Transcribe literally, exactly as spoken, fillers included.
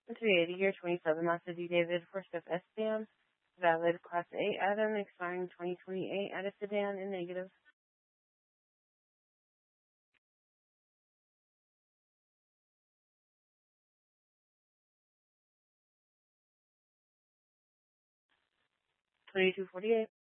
three eighty year twenty-seven Mazda D David for Swift S sedan. Valid Class A Atom expiring twenty twenty-eight at a sedan in negative. twenty-two forty-eight.